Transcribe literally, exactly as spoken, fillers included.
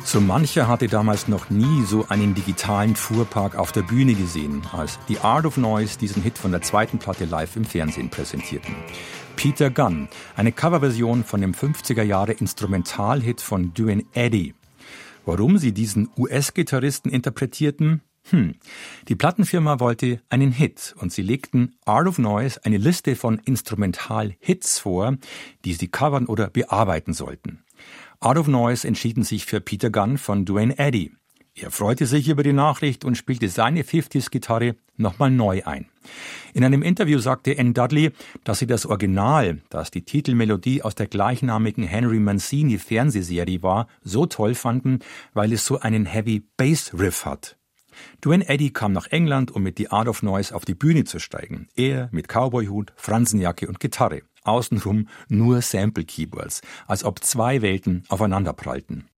So mancher hatte damals noch nie so einen digitalen Fuhrpark auf der Bühne gesehen, als The Art of Noise diesen Hit von der zweiten Platte live im Fernsehen präsentierten. Peter Gunn, eine Coverversion von dem fünfziger Jahre Instrumentalhit von Duane Eddy. Warum sie diesen U S-Gitarristen interpretierten? Hm. Die Plattenfirma wollte einen Hit und sie legten Art of Noise eine Liste von Instrumental-Hits vor, die sie covern oder bearbeiten sollten. Art of Noise entschieden sich für Peter Gunn von Duane Eddy. Er freute sich über die Nachricht und spielte seine fünfziger-Gitarre nochmal neu ein. In einem Interview sagte Ann Dudley, dass sie das Original, das die Titelmelodie aus der gleichnamigen Henry Mancini-Fernsehserie war, so toll fanden, weil es so einen Heavy-Bass-Riff hat. Duane Eddy kam nach England, um mit The Art of Noise auf die Bühne zu steigen. Er mit Cowboyhut, Fransenjacke und Gitarre. Außenrum nur Sample-Keyboards, als ob zwei Welten aufeinanderprallten.